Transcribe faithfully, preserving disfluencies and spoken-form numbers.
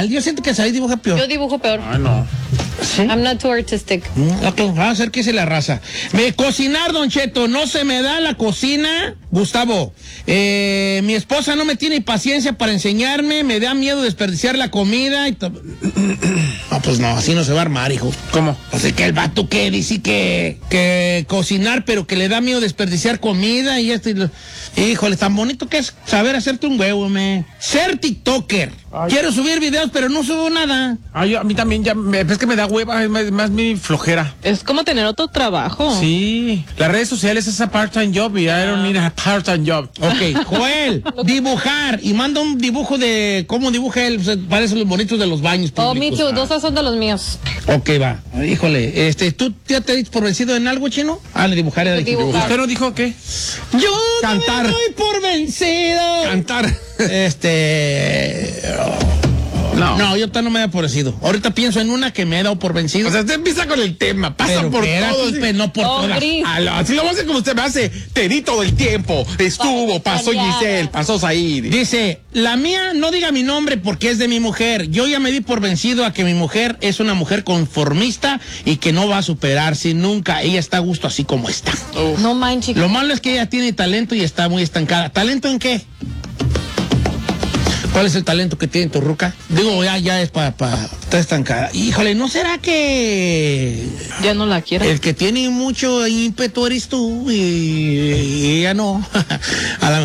igual. Yo siento que Said dibuja peor. Yo dibujo peor. Ay, no. ¿Sí? I'm not too artistic. Mm, ok, vamos a hacer que se la raza. Me cocinar, Don Cheto, no se me da la cocina. Gustavo, eh, mi esposa no me tiene paciencia para enseñarme, me da miedo desperdiciar la comida. Y to- no, pues no, así no se va a armar, hijo. ¿Cómo? O sea, que el vato que dice que, que cocinar, pero que le da miedo desperdiciar comida y esto y lo... Híjole, tan bonito que es saber hacerte un huevo, me. Ser TikToker. Ay. Quiero subir videos, pero no subo nada. Ay, a mí también ya, me- es que me da hueva, es más, más mi flojera. Es como tener otro trabajo. Sí, las redes sociales es a part-time job y I don't need a part-time job. Ok, Joel, dibujar. Y manda un dibujo de cómo dibuja él. O sea, parece los bonitos de los baños Oh, públicos. me too. Dos son de los míos. Ok, va. Híjole, este, ¿tú ya te diste por vencido en algo, Chino? Ah, de dibujar. Ya dije, Dibujar. ¿Usted no dijo qué? Yo Cantar. no me doy por vencido. Cantar. Este... No. No, yo todavía no me he dado por vencido. Ahorita pienso en una que me he dado por vencido. O sea, usted empieza con el tema, pasa pero por espérate, todo. pues, no por Oh, todas. gris. A lo- Así lo va a hacer como usted me hace. Te di todo el tiempo. Estuvo, pasó Callada. Giselle, pasó Said. Dice, la mía no diga mi nombre porque es de mi mujer. Yo ya me di por vencido a que mi mujer es una mujer conformista y que no va a superarse nunca. Ella está a gusto así como está. No manches. Lo malo es que ella tiene talento y está muy estancada. ¿Talento en qué? ¿Cuál es el talento que tiene tu ruca? Digo, ya, ya es para... Pa, está estancada. Híjole, ¿no será que Ya no la quiero. el que tiene mucho ímpetu eres tú y, y ella no? A la